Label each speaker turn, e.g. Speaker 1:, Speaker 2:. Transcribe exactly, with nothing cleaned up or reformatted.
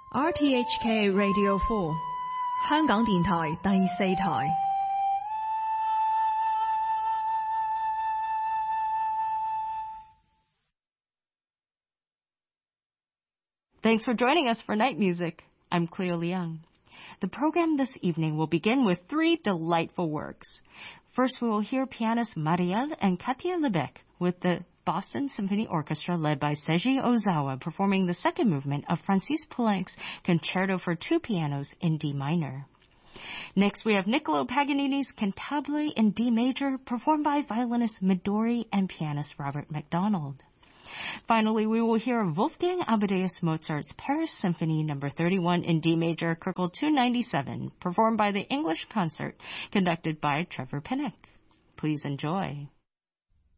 Speaker 1: R T H K Radio four 香港電台第四台。
Speaker 2: Thanks for joining us for Night Music. I'm Cleo Liang. The program this evening will begin with three delightful works. First, we will hear pianist Marielle and Katia Lebec with the Boston Symphony Orchestra led by Seiji Ozawa performing the second movement of Francis Poulenc's Concerto for Two Pianos in D minor. Next, we have Niccolo Paganini's Cantabile in D major performed by violinist Midori and pianist Robert MacDonald. Finally, we will hear Wolfgang Amadeus Mozart's Paris Symphony number thirty-one in D major, Köchel two ninety-seven, performed by the English Concert, conducted by Trevor Pinnock. Please enjoy.